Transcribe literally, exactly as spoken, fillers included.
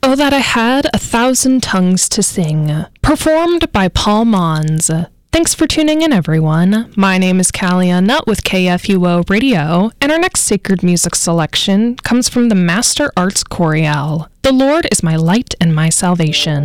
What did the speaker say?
Oh, that I had a thousand tongues to sing. Performed by Paul Mons. Thanks for tuning in, everyone. My name is Callie Nutt with K F U O Radio, and our next sacred music selection comes from the Master Arts Chorale. The Lord is my light and my salvation.